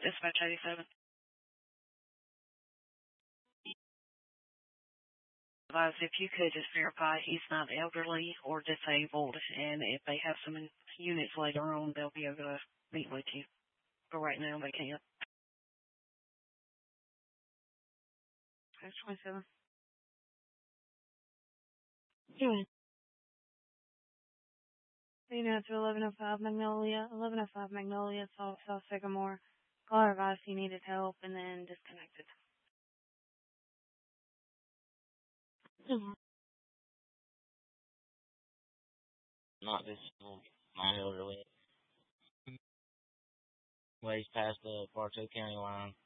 Dispatch 87. Advise if you could just verify he's not elderly or disabled, and if they have some units later on, they'll be able to meet with you. But right now, they can't. That's 27. Yeah. You know, to 1105 Magnolia, South Sycamore. Caller advised he needed help and then disconnected. Not this my elderly. Ways past the Bartow County line.